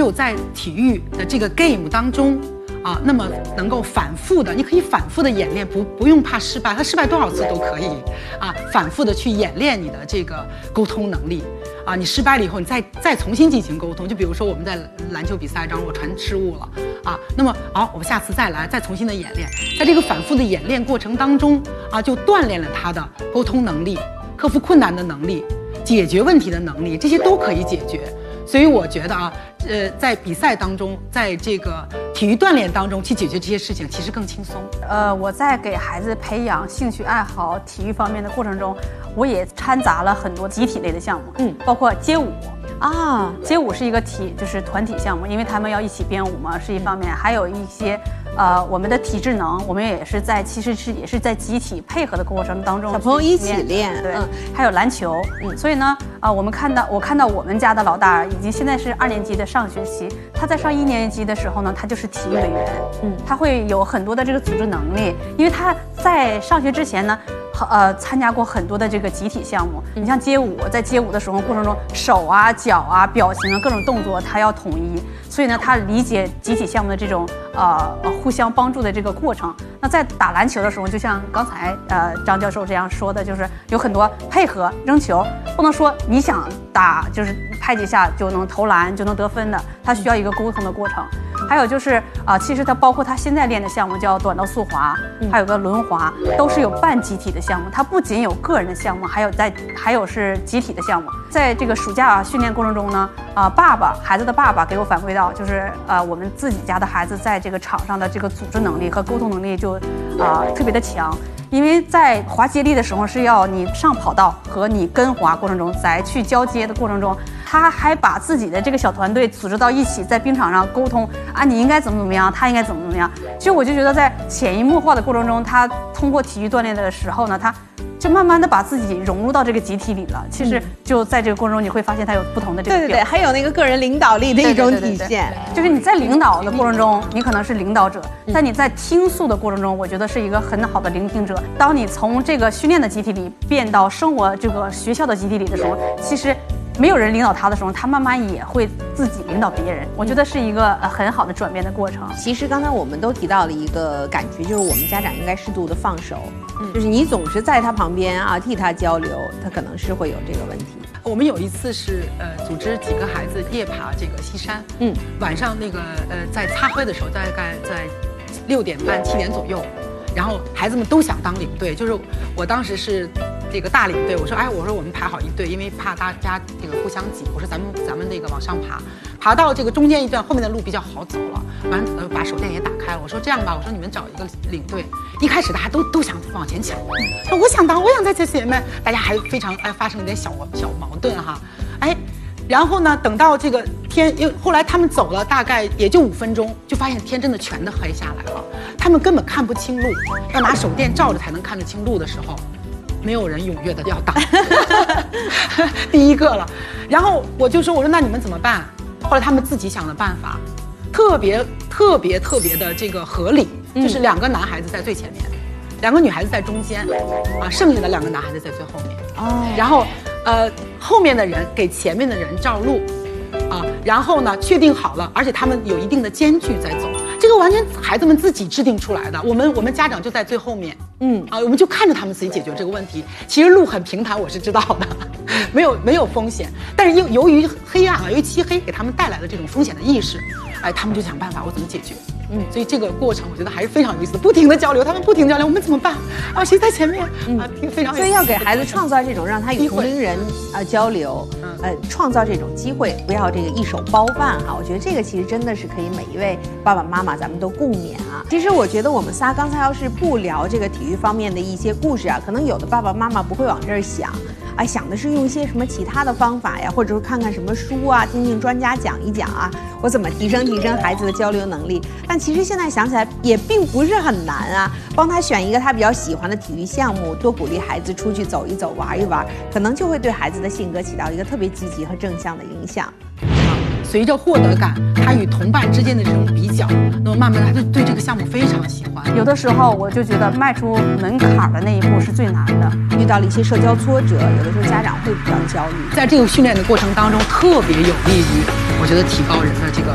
有在体育的这个 game 当中啊，那么能够反复的，你可以反复的演练，不用怕失败，他失败多少次都可以啊，反复的去演练你的这个沟通能力啊。你失败了以后，你再重新进行沟通。就比如说我们在篮球比赛中，我传失误了啊，那么好，我们下次再来，再重新的演练。在这个反复的演练过程当中啊，就锻炼了他的沟通能力、克服困难的能力、解决问题的能力，这些都可以解决。所以我觉得啊，在比赛当中，在这个体育锻炼当中去解决这些事情，其实更轻松。 我在给孩子培养兴趣爱好、体育方面的过程中，我也掺杂了很多集体类的项目，包括街舞。街舞是一个就是团体项目，因为他们要一起编舞嘛，是一方面，还有一些我们的体智能，我们也是其实也是在集体配合的过程当中， 小朋友一起练， 对，还有篮球，所以呢，我看到我们家的老大现在是2年级的上学期，他在上1年级的时候呢，他就是体育委员，他会有很多的这个组织能力，因为他在上学之前呢。参加过很多的这个集体项目，你像街舞，在街舞的时候过程中，手啊、脚啊、表情啊各种动作，他要统一，所以呢，他理解集体项目的这种互相帮助的这个过程。那在打篮球的时候，就像刚才张教授这样说的，就是有很多配合扔球，不能说你想打就是拍几下就能投篮就能得分的，它需要一个沟通的过程。还有就是其实它包括他现在练的项目叫短道速滑，还有个轮滑，都是有半集体的项目。它不仅有个人的项目，还有是集体的项目。在这个暑假训练过程中呢，孩子的爸爸给我反馈到，就是我们自己家的孩子在这个场上的这个组织能力和沟通能力就特别的强。因为在滑接力的时候是要你上跑道和你跟滑过程中再去交接的过程中，他还把自己的这个小团队组织到一起，在冰场上沟通啊，你应该怎么样，他应该怎么样。其实我就觉得在潜移默化的过程中，他通过体育锻炼的时候呢，他就慢慢的把自己融入到这个集体里了。其实就在这个过程中，你会发现他有不同的这个对，还有那个个人领导力的一种体现。 就是你在领导的过程中，你可能是领导者，但你在倾诉的过程中，我觉得是一个很好的聆听者。当你从这个训练的集体里变到生活这个学校的集体里的时候，其实没有人领导他的时候，他慢慢也会自己领导别人。我觉得是一个很好的转变的过程。 其实刚才我们都提到了一个感觉，就是我们家长应该适度的放手，就是你总是在他旁边啊替他交流，他可能是会有这个问题。 我们有一次是组织几个孩子夜爬这个西山，晚上那个在擦黑的时候，大概在6点半7点左右。然后孩子们都想当领队，就是我当时是这个大领队，我说我们排好一队，因为怕大家这个互相挤，我说咱们那个往上爬到这个中间一段，后面的路比较好走了，完把手电也打开了，我说这样吧，我说你们找一个领队。一开始大家都想往前抢，说我想在这前面，大家还非常发生一点小矛盾哈，然后呢，等到这个天，后来他们走了大概也就5分钟，就发现天真的全都黑下来了，他们根本看不清路，要拿手电照着才能看得清路的时候，没有人踊跃的要打第一个了。然后我说那你们怎么办？后来他们自己想的办法，特别的这个合理，就是2个男孩子在最前面，2个女孩子在中间，剩下的2个男孩子在最后面。然后后面的人给前面的人照路，然后呢确定好了，而且他们有一定的间距在走，这个完全孩子们自己制定出来的。我们家长就在最后面，我们就看着他们自己解决这个问题。其实路很平坦，我是知道的，没有风险，但是由于黑暗由于漆黑给他们带来的这种风险的意识，他们就想办法我怎么解决。所以这个过程我觉得还是非常有意思的，不停的交流，他们不停地交流，我们怎么办谁在前面非常有意思。 所以要给孩子创造这种让他与同龄人交流，创造这种机会，不要这个一手包办哈。我觉得这个其实真的是可以每一位爸爸妈妈咱们都共勉啊。其实我觉得我们仨刚才要是不聊这个体育方面的一些故事可能有的爸爸妈妈不会往这儿想。想的是用一些什么其他的方法呀，或者说看看什么书听听专家讲一讲我怎么提升孩子的交流能力。但其实现在想起来也并不是很难帮他选一个他比较喜欢的体育项目，多鼓励孩子出去走一走玩一玩，可能就会对孩子的性格起到一个特别积极和正向的影响。 随着获得感，他与同伴之间的这种比较，那么慢慢他就对这个项目非常喜欢。 有的时候我就觉得迈出门槛的那一步是最难的， 遇到了一些社交挫折，有的时候家长会比较焦虑。 在这个训练的过程当中，特别有利于我觉得提高人的这个